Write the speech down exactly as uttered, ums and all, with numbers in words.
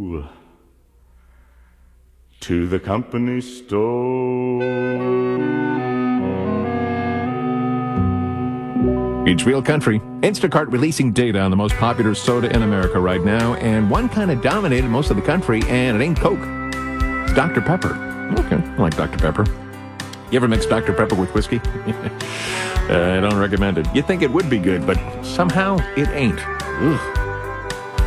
to the company store. It's Real Country. Instacart releasing data on the most popular soda in America right now, and one kind of dominated most of the country, and it ain't Coke. It's Doctor Pepper. Okay, I like Doctor Pepper. You ever mix Doctor Pepper with whiskey? uh, I don't recommend it. You think it would be good, but somehow it ain't. Ugh.